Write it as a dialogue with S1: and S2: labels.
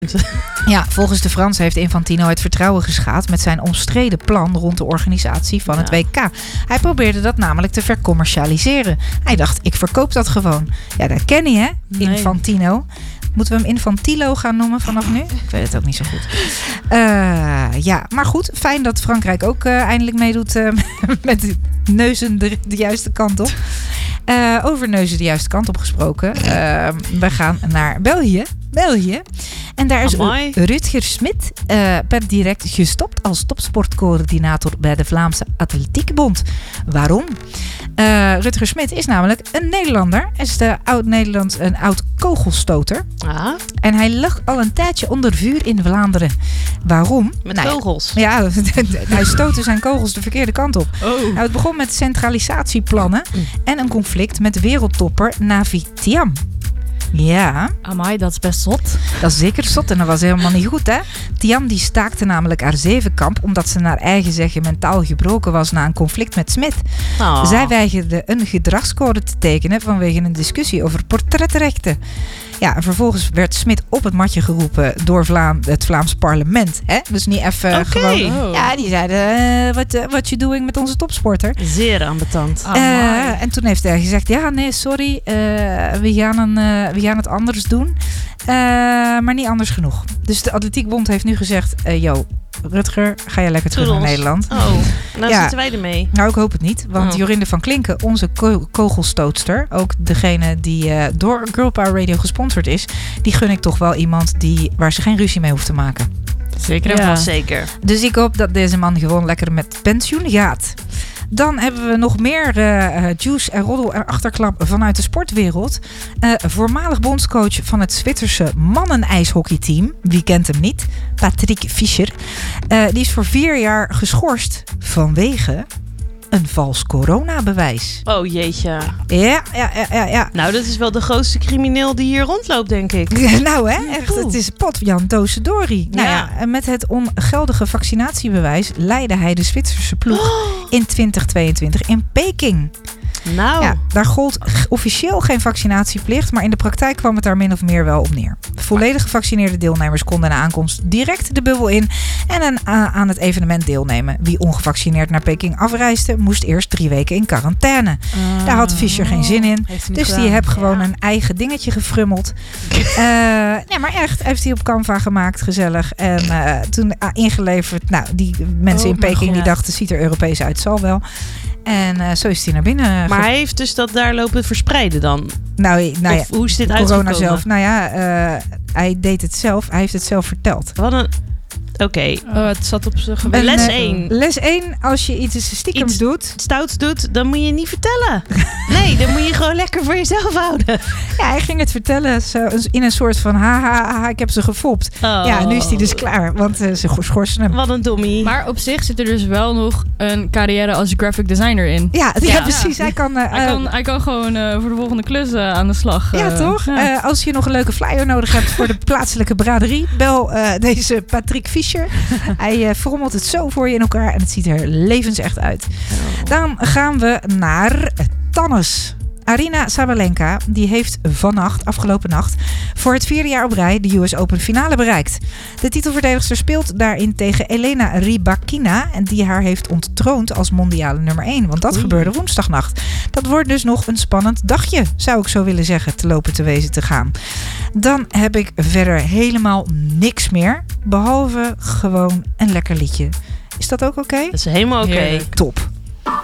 S1: Ja, volgens de Fransen heeft Infantino het vertrouwen geschaad met zijn omstreden plan rond de organisatie van het WK. Hij probeerde dat namelijk te vercommercialiseren. Hij dacht, ik verkoop dat gewoon. Ja, dat ken je, hè? Infantino. Moeten we hem Infantilo gaan noemen vanaf nu? Ik weet het ook niet zo goed. Ja, maar goed. Fijn dat Frankrijk ook eindelijk meedoet met de neuzen de juiste kant op. Over neuzen de juiste kant op gesproken. We gaan naar België. En daar is Rutger Smit per direct gestopt als topsportcoördinator bij de Vlaamse Atletiekbond. Waarom? Rutger Smit is namelijk een Nederlander. Hij is een oud kogelstoter. Ah. En hij lag al een tijdje onder vuur in Vlaanderen. Waarom?
S2: Met kogels?
S1: Ja, hij stootte zijn kogels de verkeerde kant op. Nou, het begon met centralisatieplannen en een conflict met wereldtopper Navi Thiam. Ja.
S3: Amai, dat is best zot.
S1: Dat is zeker zot en dat was helemaal niet goed, hè? Thiam die staakte namelijk haar zevenkamp omdat ze naar eigen zeggen mentaal gebroken was na een conflict met Smit. Oh. Zij weigerde een gedragscode te tekenen vanwege een discussie over portretrechten. Ja, en vervolgens werd Smit op het matje geroepen door het Vlaams parlement. Hè? Dus niet even gewoon... Oh. Ja, die zeiden, what you doing met onze topsporter?
S2: Zeer ambetant.
S1: En toen heeft hij gezegd, ja, nee, sorry, we gaan het anders doen. Maar niet anders genoeg. Dus de Atletiekbond heeft nu gezegd, Rutger, ga je lekker terug naar Nederland.
S2: Zitten wij ermee.
S1: Nou, ik hoop het niet. Want Jorinde van Klinken, onze kogelstootster, ook degene die door Girl Power Radio gesponsord is, die gun ik toch wel iemand waar ze geen ruzie mee hoeft te maken.
S3: Zeker en vast.
S2: Zeker.
S1: Dus ik hoop dat deze man gewoon lekker met pensioen gaat. Dan hebben we nog meer juice en roddel en achterklap vanuit de sportwereld. Voormalig bondscoach van het Zwitserse mannen-ijshockeyteam. Wie kent hem niet? Patrick Fischer. Die is voor 4 jaar geschorst vanwege een vals coronabewijs.
S2: Oh jeetje.
S1: Ja.
S2: Nou, dat is wel de grootste crimineel die hier rondloopt, denk ik.
S1: Nou hè, echt. Het is Potjan Dosedori. Nou ja, met het ongeldige vaccinatiebewijs leidde hij de Zwitserse ploeg in 2022 in Peking.
S2: Nou.
S1: Ja, daar gold officieel geen vaccinatieplicht, maar in de praktijk kwam het daar min of meer wel op neer. Volledig gevaccineerde deelnemers konden na aankomst direct de bubbel in en aan het evenement deelnemen. Wie ongevaccineerd naar Peking afreisde, moest eerst 3 weken in quarantaine. Daar had Fischer geen zin in, dus die heeft gewoon een eigen dingetje gefrummeld. Nee, maar echt, heeft hij op Canva gemaakt, gezellig. En toen ingeleverd, nou, die mensen in Peking die dachten, ziet er Europees uit, zal wel. En zo is hij naar binnen.
S2: Maar hij heeft dus dat daar lopen verspreiden dan?
S1: Nou ja,
S2: hoe is dit
S1: corona
S2: uitgekomen?
S1: zelf. Nou ja, hij deed het zelf. Hij heeft het zelf verteld.
S2: Wat een... Oké.
S3: Het zat op zijn geweten.
S2: Les 1.
S1: Les 1 , als je iets stiekems doet.
S2: Stouts doet, dan moet je niet vertellen. Nee, dan moet je gewoon lekker voor jezelf houden.
S1: Ja, hij ging het vertellen zo, in een soort van haha, ik heb ze gefopt. Oh. Ja, nu is hij dus klaar, want ze schorsen hem.
S2: Wat een dommie.
S3: Maar op zich zit er dus wel nog een carrière als graphic designer in.
S1: Ja, precies. Ja.
S3: Hij kan gewoon voor de volgende klus aan de slag.
S1: Ja, toch? Ja. Als je nog een leuke flyer nodig hebt voor de plaatselijke braderie, bel deze Patrick Fischer. Hij frommelt het zo voor je in elkaar en het ziet er levensecht uit. Dan gaan we naar tennis. Aryna Sabalenka die heeft afgelopen nacht, voor het 4e jaar op rij de US Open finale bereikt. De titelverdedigster speelt daarin tegen Elena Rybakina en die haar heeft onttroond als mondiale nummer 1. Want dat gebeurde woensdagnacht. Dat wordt dus nog een spannend dagje, zou ik zo willen zeggen, te lopen te wezen te gaan. Dan heb ik verder helemaal niks meer, behalve gewoon een lekker liedje. Is dat ook oké?
S2: Dat is helemaal oké.
S1: Top.